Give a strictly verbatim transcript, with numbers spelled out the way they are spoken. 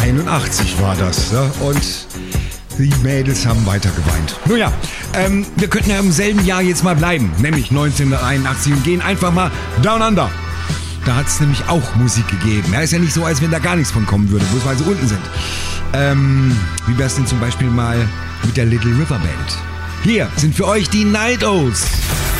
neunzehnhunderteinundachtzig war das. Ja? Und die Mädels haben weiter geweint. Nun ja, ähm, wir könnten ja im selben Jahr jetzt mal bleiben, nämlich neunzehnhunderteinundachtzig, und gehen einfach mal Down Under. Da hat es nämlich auch Musik gegeben. Ja, ist ja nicht so, als wenn da gar nichts von kommen würde, bloß weil sie unten sind. Ähm, wie wär's denn zum Beispiel mal mit der Little River Band? Hier sind für euch die Night Owls.